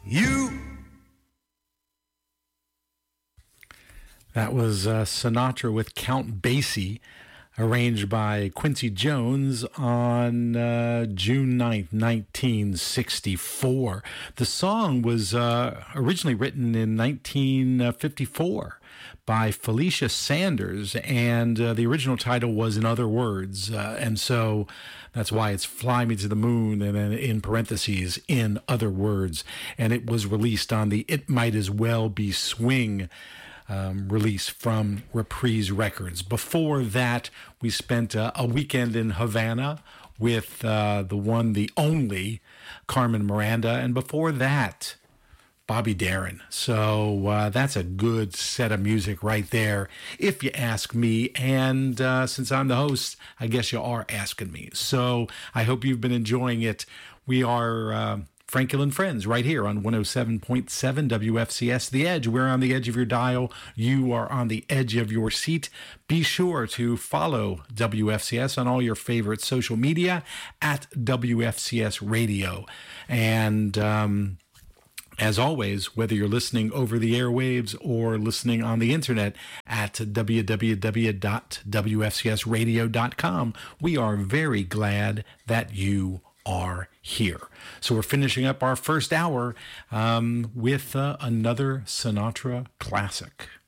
you. That was Sinatra with Count Basie, arranged by Quincy Jones on June 9th, 1964. The song was originally written in 1954 by Felicia Sanders, and the original title was In Other Words, and so that's why it's Fly Me to the Moon, and then in parentheses, In Other Words, and it was released on the It Might As Well Be Swing release from Reprise Records. Before that, we spent a weekend in Havana with the one, the only Carmen Miranda, and before that, Bobby Darin. So that's a good set of music right there, if you ask me. And since I'm the host, I guess you are asking me. So I hope you've been enjoying it. We are Frankel and Friends right here on 107.7 WFCS The Edge. We're on the edge of your dial. You are on the edge of your seat. Be sure to follow WFCS on all your favorite social media at WFCS Radio. And as always, whether you're listening over the airwaves or listening on the internet at www.wfcsradio.com, we are very glad that you are here. So we're finishing up our first hour with another Sinatra classic.